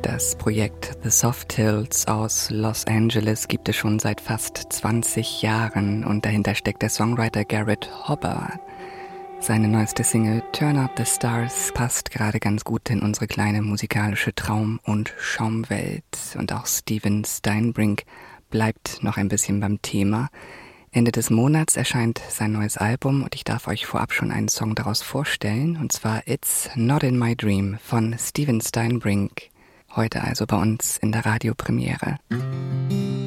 Das Projekt The Soft Hills aus Los Angeles gibt es schon seit fast 20 Jahren und dahinter steckt der Songwriter Garrett Hopper. Seine neueste Single Turn Up the Stars passt gerade ganz gut in unsere kleine musikalische Traum- und Schaumwelt. Und auch Steven Steinbrink bleibt noch ein bisschen beim Thema. Ende des Monats erscheint sein neues Album und ich darf euch vorab schon einen Song daraus vorstellen, und zwar It's Not in My Dream von Steven Steinbrink. Heute also bei uns in der Radiopremiere.